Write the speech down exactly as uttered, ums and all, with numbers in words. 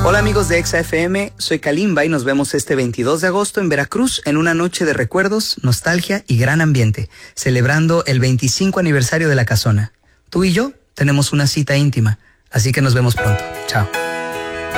Hola amigos de Exa F M, soy Kalimba y nos vemos este veintidós de agosto en Veracruz en una noche de recuerdos, nostalgia y gran ambiente, celebrando el veinticinco aniversario de La Casona. Tú y yo tenemos una cita íntima, así que nos vemos pronto. Chao.